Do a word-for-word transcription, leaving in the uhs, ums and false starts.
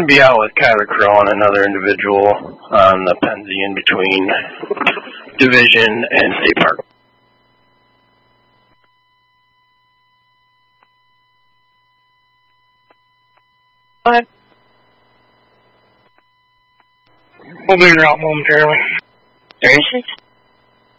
to be out with Kyler Crow and another individual on the Penzie in between Division and State Park. What? We'll be en route momentarily. There is it?